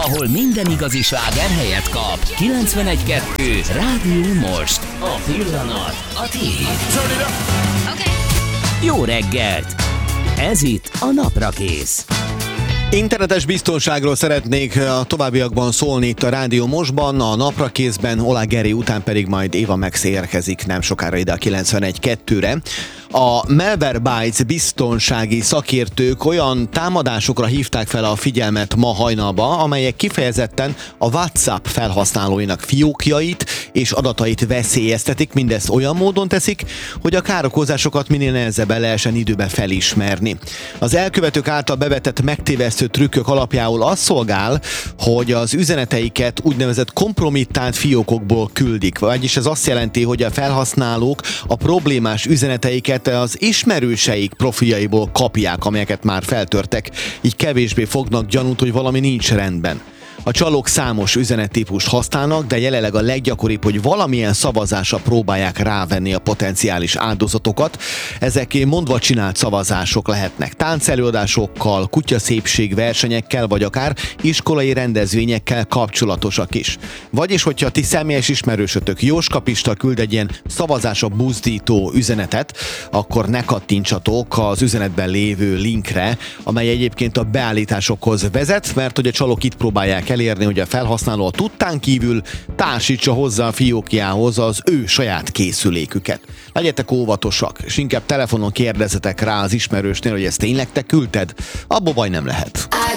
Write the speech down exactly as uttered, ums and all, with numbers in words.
ahol minden igazi sláger helyet kap. kilencvenegy kettő Rádió Most. A pillanat a tiéd. Okay. Jó reggelt! Ez itt a Naprakész. Internetes biztonságról szeretnék a továbbiakban szólni itt a Rádió Mostban, a Naprakészben, Olá Geri után pedig majd Éva Max érkezik nem sokára ide a kilencvenegy kettőre. A Malwarebytes biztonsági szakértők olyan támadásokra hívták fel a figyelmet ma hajnalba, amelyek kifejezetten a WhatsApp felhasználóinak fiókjait és adatait veszélyeztetik, mindezt olyan módon teszik, hogy a károkozásokat minél nehezebben lehessen időben felismerni. Az elkövetők által bevetett megtévesztő trükkök alapjául az szolgál, hogy az üzeneteiket úgynevezett kompromittált fiókokból küldik, vagyis ez azt jelenti, hogy a felhasználók a problémás üzeneteiket az ismerőseik profiljaiból kapják, amelyeket már feltörtek, így kevésbé fognak gyanút, hogy valami nincs rendben. A csalók számos üzenettípust használnak, de jelenleg a leggyakoribb, hogy valamilyen szavazásra próbálják rávenni a potenciális áldozatokat. Ezek mondva csinált szavazások lehetnek táncelőadásokkal, kutyaszépség versenyekkel, vagy akár iskolai rendezvényekkel kapcsolatosak is. Vagyis, hogyha ti személyes ismerősötök Jóskapista küld egy ilyen szavazásra buzdító üzenetet, akkor ne kattintsatok az üzenetben lévő linkre, amely egyébként a beállításokhoz vezet, mert hogy a csalók itt próbálják elérni, hogy a felhasználó a tudtán kívül társítsa hozzá a fiókjához az ő saját készüléküket. Legyetek óvatosak, és inkább telefonon kérdezzetek rá az ismerősnél, hogy ezt tényleg te küldted, abba baj nem lehet.